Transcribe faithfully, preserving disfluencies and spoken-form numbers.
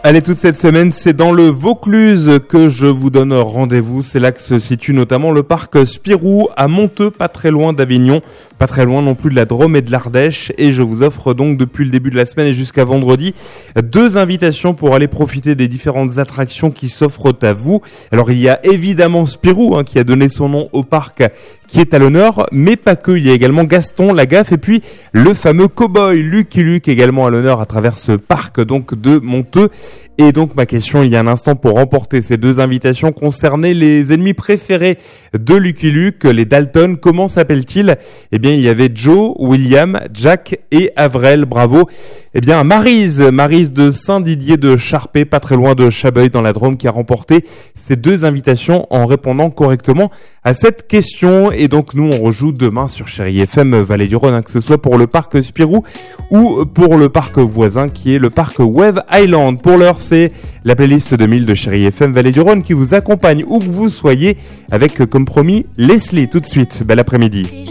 Allez, toute cette semaine, c'est dans le Vaucluse que je vous donne rendez-vous. C'est là que se situe notamment le parc Spirou à Monteux, pas très loin d'Avignon, pas très loin non plus de la Drôme et de l'Ardèche. Et je vous offre donc depuis le début de la semaine et jusqu'à vendredi deux invitations pour aller profiter des différentes attractions qui s'offrent à vous. Alors il y a évidemment Spirou hein, qui a donné son nom au parc qui est à l'honneur, mais pas que. Il y a également Gaston, la Gaffe et puis le fameux cow-boy Lucky Luke également à l'honneur à travers ce parc donc de Monteux. Et donc ma question il y a un instant pour remporter ces deux invitations concernait les ennemis préférés de Lucky Luke, les Dalton. Comment s'appellent-ils ? Eh bien il y avait Joe, William, Jack et Avrel. Bravo. Eh bien Maryse, Maryse de Saint-Didier de Charpé, pas très loin de Chabeuil dans la Drôme, qui a remporté ces deux invitations en répondant correctement à cette question. Et donc nous on rejoue demain sur Chérie F M Vallée du Rhône, hein, que ce soit pour le parc Spirou ou pour le parc voisin qui est le parc Wave Island. Pour l'heure c'est la playlist deux mille de Chérie F M Vallée du Rhône qui vous accompagne où que vous soyez avec comme promis Leslie tout de suite. Bel après-midi.